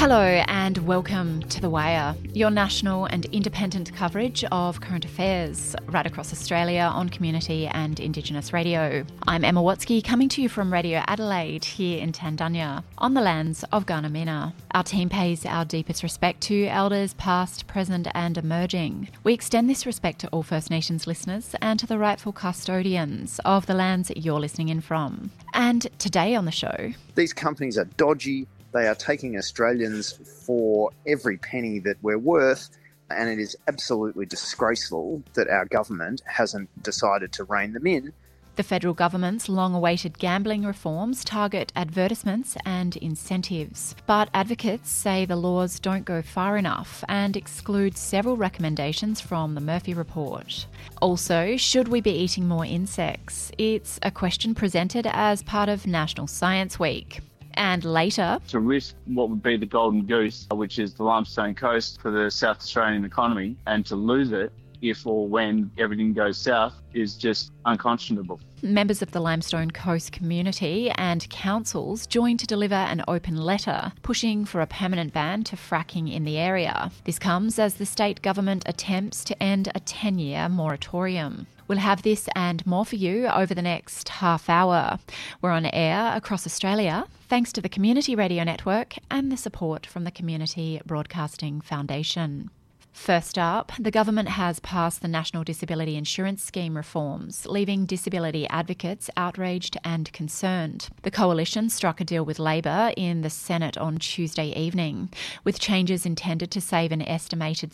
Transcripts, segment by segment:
Hello and welcome to The Wire, your national and independent coverage of current affairs right across Australia on community and Indigenous radio. I'm Emma Watsky, coming to you from Radio Adelaide here in Tandanya on the lands of Kaurna Mina. Our team pays our deepest respect to elders past, present and emerging. We extend this respect to all First Nations listeners and to the rightful custodians of the lands you're listening in from. And today on the show... These companies are dodgy. They are taking Australians for every penny that we're worth, and it is absolutely disgraceful that our government hasn't decided to rein them in. The federal government's long-awaited gambling reforms target advertisements and incentives, but advocates say the laws don't go far enough and exclude several recommendations from the Murphy Report. Also, should we be eating more insects? It's a question presented as part of National Science Week. And later... To risk what would be the golden goose, which is the limestone coast for the South Australian economy, and to lose it if or when everything goes south is just unconscionable. Members of the Limestone Coast community and councils joined to deliver an open letter pushing for a permanent ban to fracking in the area. This comes as the state government attempts to end a 10-year moratorium. We'll have this and more for you over the next half hour. We're on air across Australia thanks to the Community Radio Network and the support from the Community Broadcasting Foundation. First up, the government has passed the National Disability Insurance Scheme reforms, leaving disability advocates outraged and concerned. The coalition struck a deal with Labor in the Senate on Tuesday evening, with changes intended to save an estimated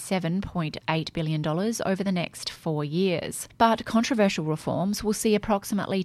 $37.8 billion over the next 4 years. But controversial reforms will see approximately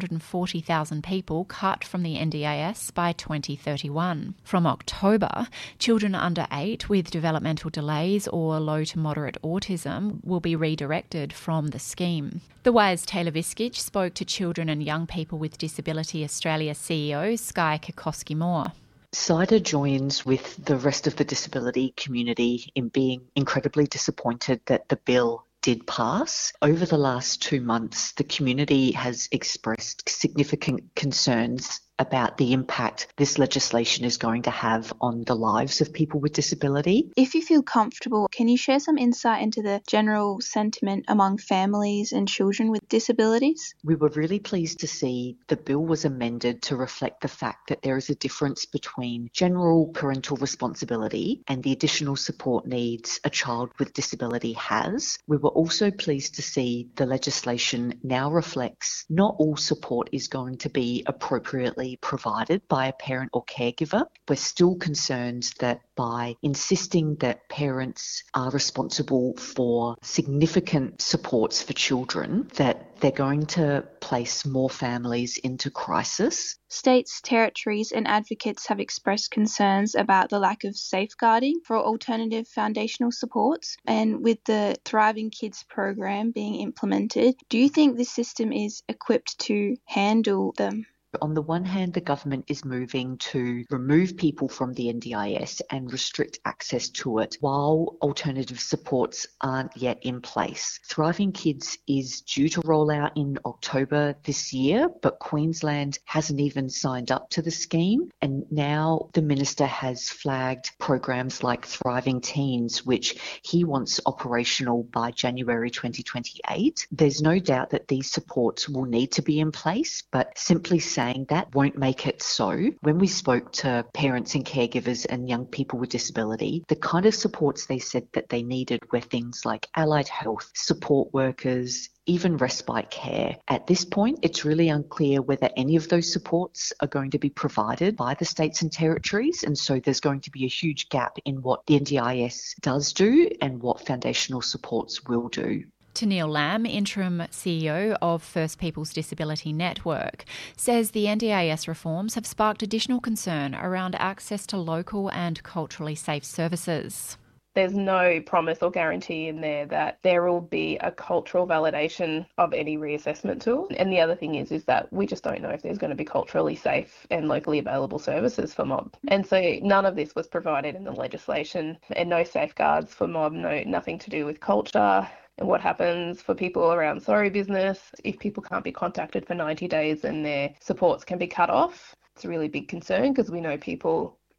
240,000 people cut from the NDIS by 2031. From October, children under 8 with developmental delays or low to moderate autism will be redirected from the scheme. The Wire's Taylor Viskich spoke to Children and Young People with Disability Australia CEO Skye Kokoski-Moore. CIDA joins with the rest of the disability community in being incredibly disappointed that the bill did pass. Over the last 2 months, the community has expressed significant concerns about the impact this legislation is going to have on the lives of people with disability. If you feel comfortable, can you share some insight into the general sentiment among families and children with disabilities? We were really pleased to see the bill was amended to reflect the fact that there is a difference between general parental responsibility and the additional support needs a child with disability has. We were also pleased to see the legislation now reflects not all support is going to be appropriately provided by a parent or caregiver. We're still concerned that by insisting that parents are responsible for significant supports for children, that they're going to place more families into crisis. States, territories and advocates have expressed concerns about the lack of safeguarding for alternative foundational supports. And with the Thriving Kids program being implemented, do you think this system is equipped to handle them? On the one hand, the government is moving to remove people from the NDIS and restrict access to it while alternative supports aren't yet in place. Thriving Kids is due to roll out in October this year, but Queensland hasn't even signed up to the scheme. And now the minister has flagged programs like Thriving Teens, which he wants operational by January 2028. There's no doubt that these supports will need to be in place, but simply saying that won't make it so. When we spoke to parents and caregivers and young people with disability, the kind of supports they said that they needed were things like allied health, support workers, even respite care. At this point, it's really unclear whether any of those supports are going to be provided by the states and territories, and so there's going to be a huge gap in what the NDIS does do and what foundational supports will do. Tennealle Lamb, Interim CEO of First Peoples Disability Network, says the NDIS reforms have sparked additional concern around access to local and culturally safe services. There's no promise or guarantee in there that there will be a cultural validation of any reassessment tool. And the other thing is that we just don't know if there's going to be culturally safe and locally available services for mob. And so none of this was provided in the legislation, and no safeguards for mob, nothing to do with culture. And what happens for people around sorry business if people can't be contacted for 90 days and their supports can be cut off. It's a really big concern because we know people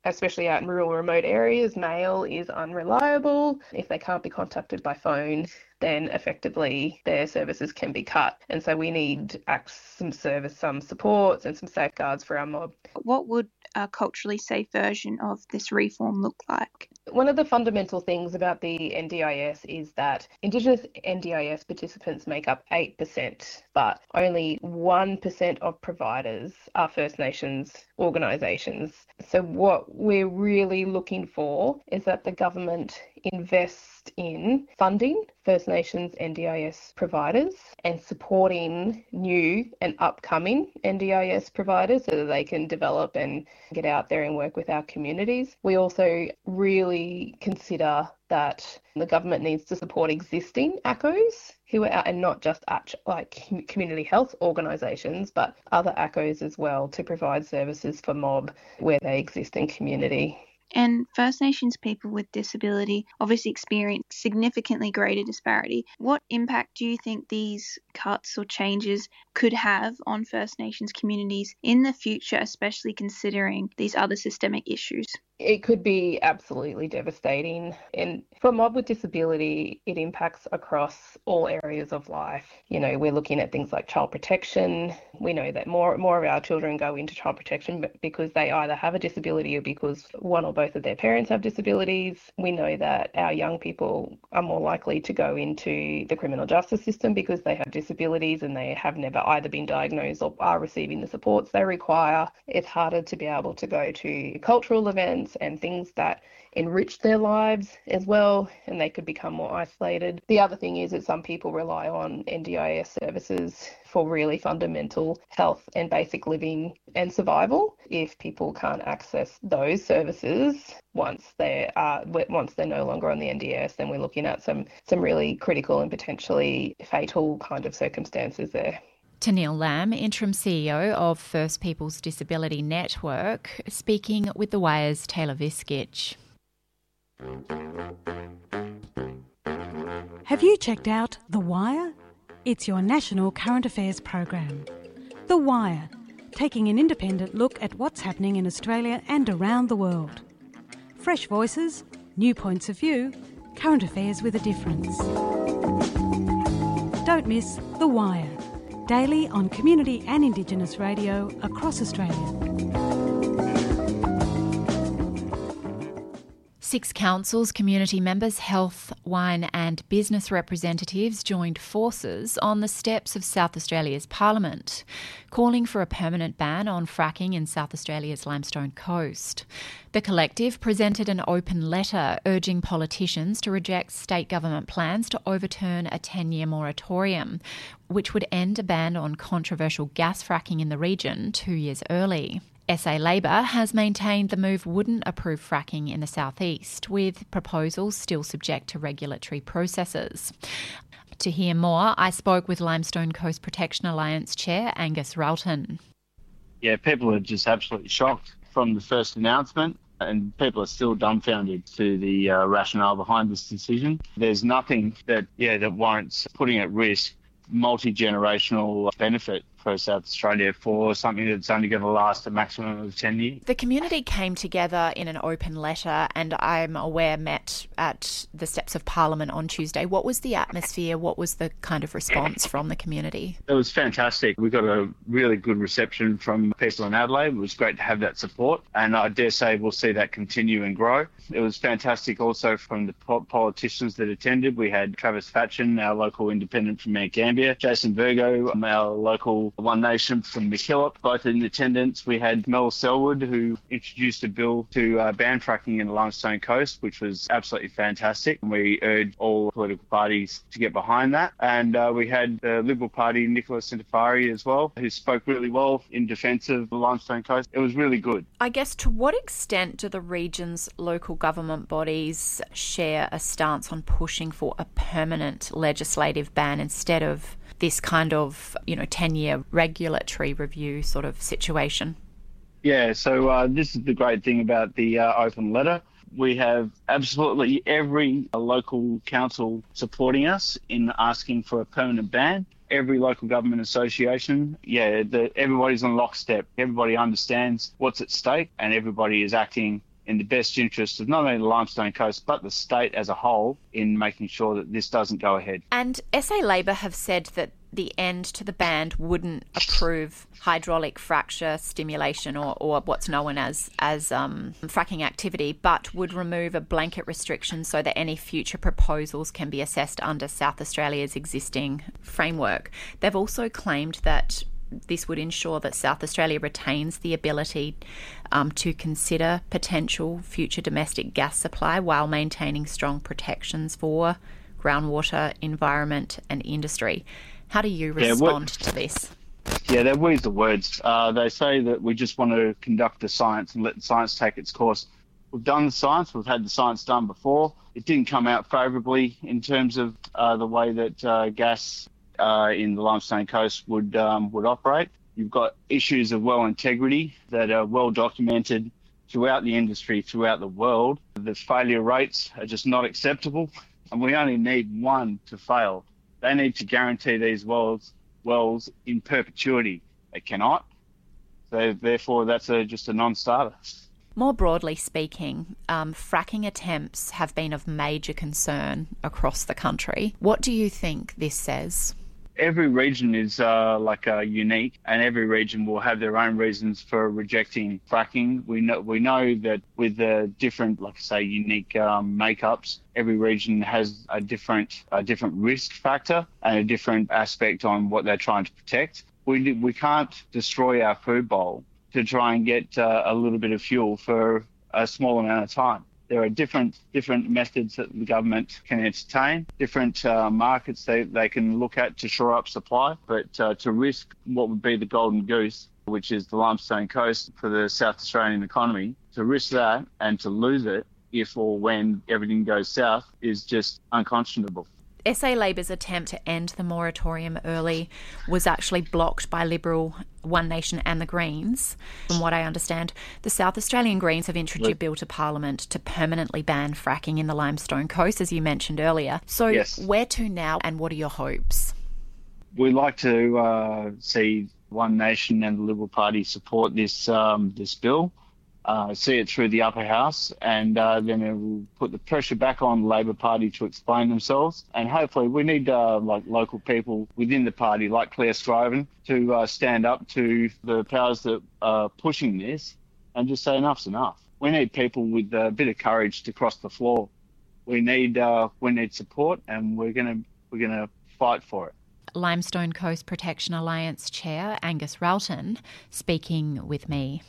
especially out in rural, remote areas, mail is unreliable. If they can't be contacted by phone, then effectively their services can be cut. And so we need some supports and some safeguards for our mob. What would a culturally safe version of this reform look like? One of the fundamental things about the NDIS is that Indigenous NDIS participants make up 8%, but only 1% of providers are First Nations organisations. So what we're really looking for is that the government invest in funding First Nations NDIS providers and supporting new and upcoming NDIS providers so that they can develop and get out there and work with our communities. We also really consider that the government needs to support existing ACOs who are out, and not just community health organisations, but other ACOs as well, to provide services for mob where they exist in community. And First Nations people with disability obviously experience significantly greater disparity. What impact do you think these cuts or changes could have on First Nations communities in the future, especially considering these other systemic issues? It could be absolutely devastating. And for mob with disability, it impacts across all areas of life. You know, we're looking at things like child protection. We know that more of our children go into child protection because they either have a disability or because one or both of their parents have disabilities. We know that our young people are more likely to go into the criminal justice system because they have disabilities and they have never either been diagnosed or are receiving the supports they require. It's harder to be able to go to cultural events and things that enrich their lives as well, and they could become more isolated. The other thing is that some people rely on NDIS services for really fundamental health and basic living and survival. If people can't access those services once they're no longer on the NDIS, then we're looking at some really critical and potentially fatal kind of circumstances there. Tennealle Lamb, Interim CEO of First Peoples Disability Network, speaking with The Wire's Taylor Viskich. Have you checked out The Wire? It's your national current affairs program. The Wire, taking an independent look at what's happening in Australia and around the world. Fresh voices, new points of view, current affairs with a difference. Don't miss The Wire. Daily on community and Indigenous radio across Australia. 6 councils, community members, health, wine and business representatives joined forces on the steps of South Australia's Parliament, calling for a permanent ban on fracking in South Australia's Limestone Coast. The collective presented an open letter urging politicians to reject state government plans to overturn a 10-year moratorium, which would end a ban on controversial gas fracking in the region 2 years early. SA Labor has maintained the move wouldn't approve fracking in the southeast, with proposals still subject to regulatory processes. To hear more, I spoke with Limestone Coast Protection Alliance Chair Angus Ralton. Yeah, people are just absolutely shocked from the first announcement, and people are still dumbfounded to the rationale behind this decision. There's nothing that warrants putting at risk multi-generational benefit for South Australia for something that's only going to last a maximum of 10 years. The community came together in an open letter and I'm aware met at the steps of Parliament on Tuesday. What was the atmosphere? What was the kind of response from the community? It was fantastic. We got a really good reception from people in Adelaide. It was great to have that support, and I dare say we'll see that continue and grow. It was fantastic also from the politicians that attended. We had Travis Fatchin, our local independent from Mount Gambier, Jason Virgo, our local One Nation from MacKillop, both in attendance. We had Mel Selwood, who introduced a bill to ban fracking in the Limestone Coast, which was absolutely fantastic. We urged all political parties to get behind that. And we had the Liberal Party, Nicola Sintafari as well, who spoke really well in defence of the Limestone Coast. It was really good. I guess, to what extent do the region's local government bodies share a stance on pushing for a permanent legislative ban instead of this kind of, 10-year regulatory review sort of situation? Yeah, so this is the great thing about the open letter. We have absolutely every local council supporting us in asking for a permanent ban. Every local government association, everybody's on lockstep. Everybody understands what's at stake and everybody is acting in the best interest of not only the Limestone Coast but the state as a whole in making sure that this doesn't go ahead. And SA Labor have said that the end to the ban wouldn't approve hydraulic fracture stimulation or what's known as fracking activity, but would remove a blanket restriction so that any future proposals can be assessed under South Australia's existing framework. They've also claimed that this would ensure that South Australia retains the ability to consider potential future domestic gas supply while maintaining strong protections for groundwater, environment and industry. How do you respond to this? Yeah, they're weeds the words. They say that we just want to conduct the science and let the science take its course. We've done the science. We've had the science done before. It didn't come out favourably in terms of the way that gas in the Limestone Coast would operate. You've got issues of well integrity that are well documented throughout the industry, throughout the world. The failure rates are just not acceptable, and we only need one to fail. They need to guarantee these wells in perpetuity. They cannot. So therefore, that's just a non-starter. More broadly speaking, fracking attempts have been of major concern across the country. What do you think this says? Every region is unique, and every region will have their own reasons for rejecting fracking. We know that with the different, unique makeups, every region has a different risk factor and a different aspect on what they're trying to protect. We can't destroy our food bowl to try and get a little bit of fuel for a small amount of time. There are different methods that the government can entertain, different markets they can look at to shore up supply, but to risk what would be the golden goose, which is the Limestone Coast for the South Australian economy, to risk that and to lose it if or when everything goes south is just unconscionable. SA Labor's attempt to end the moratorium early was actually blocked by Liberal, One Nation and the Greens. From what I understand, the South Australian Greens have introduced a bill to Parliament to permanently ban fracking in the Limestone Coast, as you mentioned earlier. So yes. Where to now, and what are your hopes? We'd like to see One Nation and the Liberal Party support this bill. See it through the upper house, and then it will put the pressure back on the Labor Party to explain themselves. And hopefully we need local people within the party, like Claire Scriven, to stand up to the powers that are pushing this and just say enough's enough. We need people with a bit of courage to cross the floor. We need support, and we're gonna fight for it. Limestone Coast Protection Alliance Chair Angus Ralton speaking with me.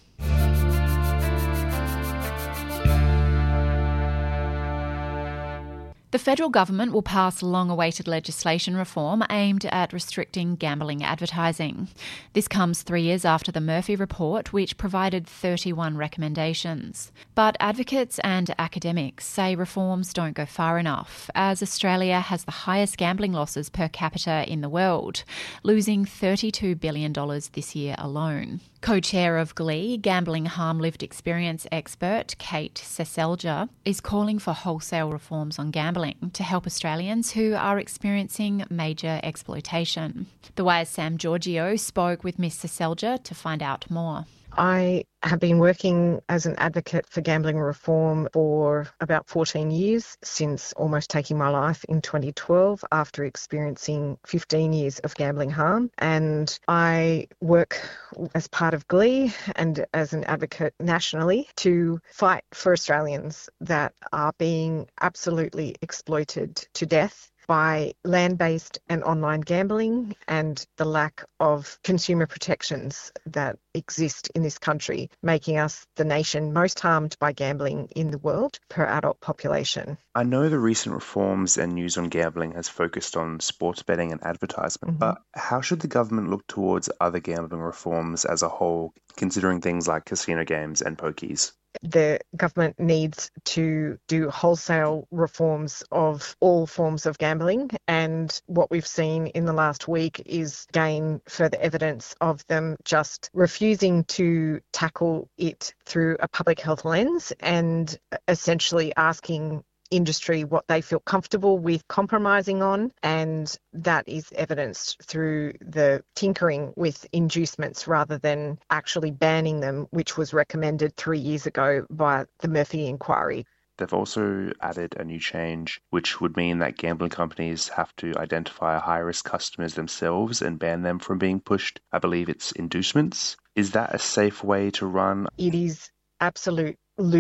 The federal government will pass long-awaited legislation reform aimed at restricting gambling advertising. This comes 3 years after the Murphy Report, which provided 31 recommendations. But advocates and academics say reforms don't go far enough, as Australia has the highest gambling losses per capita in the world, losing $32 billion this year alone. Co-chair of GLEE, gambling harm lived experience expert Kate Seselja, is calling for wholesale reforms on gambling to help Australians who are experiencing major exploitation. The Wire's Sam Giorgio spoke with Ms Seselja to find out more. I have been working as an advocate for gambling reform for about 14 years, since almost taking my life in 2012 after experiencing 15 years of gambling harm. And I work as part of GLEE and as an advocate nationally to fight for Australians that are being absolutely exploited to death by land-based and online gambling and the lack of consumer protections that exist in this country, making us the nation most harmed by gambling in the world per adult population. I know the recent reforms and news on gambling has focused on sports betting and advertisement, but how should the government look towards other gambling reforms as a whole, considering things like casino games and pokies? The government needs to do wholesale reforms of all forms of gambling, and what we've seen in the last week is again further evidence of them just refusing to tackle it through a public health lens and essentially asking industry what they feel comfortable with compromising on, and that is evidenced through the tinkering with inducements rather than actually banning them, which was recommended 3 years ago by the Murphy Inquiry. They've also added a new change, which would mean that gambling companies have to identify high-risk customers themselves and ban them from being pushed. I believe it's inducements. Is that a safe way to run? It is absolute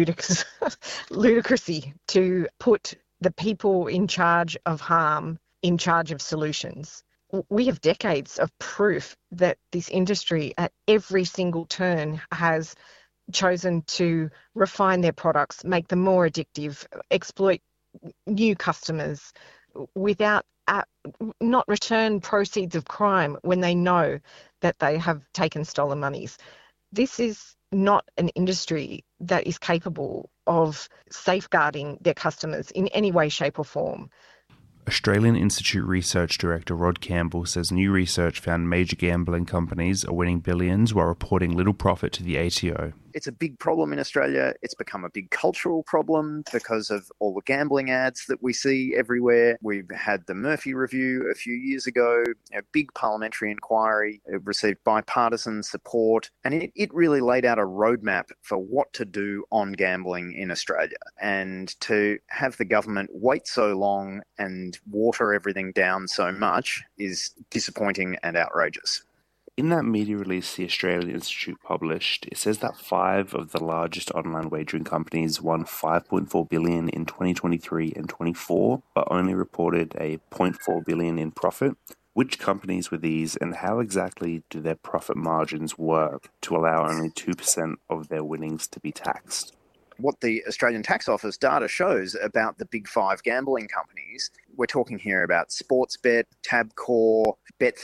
ludicrousy to put the people in charge of harm in charge of solutions. We have decades of proof that this industry at every single turn has chosen to refine their products, make them more addictive, exploit new customers without not return proceeds of crime when they know that they have taken stolen monies. This is not an industry that is capable of safeguarding their customers in any way, shape or form. Australian Institute Research Director Rod Campbell says new research found major gambling companies are winning billions while reporting little profit to the ATO. It's a big problem in Australia. It's become a big cultural problem because of all the gambling ads that we see everywhere. We've had the Murphy Review a few years ago, a big parliamentary inquiry. It received bipartisan support, and it really laid out a roadmap for what to do on gambling in Australia. And to have the government wait so long and water everything down so much is disappointing and outrageous. In that media release the Australian Institute published, it says that 5 of the largest online wagering companies won $5.4 billion in 2023 and 24, but only reported a $0.4 billion in profit. Which companies were these, and how exactly do their profit margins work to allow only 2% of their winnings to be taxed? What the Australian Tax Office data shows about the big 5 gambling companies, we're talking here about Sportsbet, Tabcorp,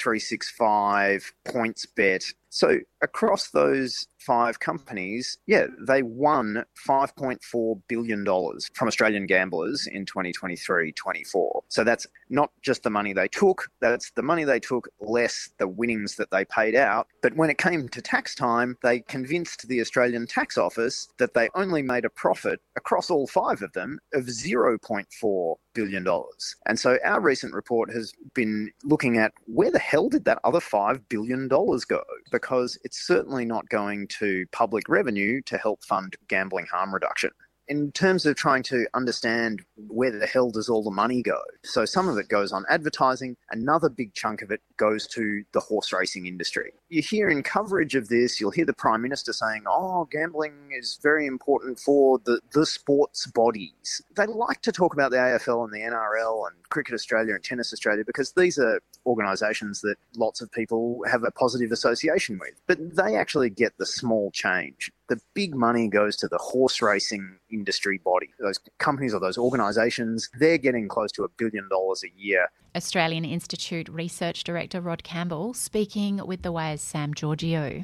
Bet365, PointsBet. So across those 5 companies, they won $5.4 billion from Australian gamblers in 2023-24. So that's not just the money they took, that's the money they took less the winnings that they paid out. But when it came to tax time, they convinced the Australian Tax Office that they only made a profit across all 5 of them of $0.4 billion. And so our recent report has been looking at where the hell did that other $5 billion go? Because it's certainly not going to public revenue to help fund gambling harm reduction. In terms of trying to understand where the hell does all the money go, so some of it goes on advertising, another big chunk of it goes to the horse racing industry. You hear in coverage of this, you'll hear the Prime Minister saying, gambling is very important for the sports bodies. They like to talk about the AFL and the NRL and Cricket Australia and Tennis Australia because these are organisations that lots of people have a positive association with. But they actually get the small change. The big money goes to the horse racing industry body. Those companies or those organisations, they're getting close to $1 billion a year. Australian Institute Research Director Rod Campbell speaking with The Wire's Sam Giorgio.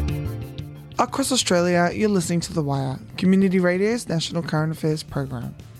Across Australia, you're listening to The Wire, Community Radio's national current affairs program.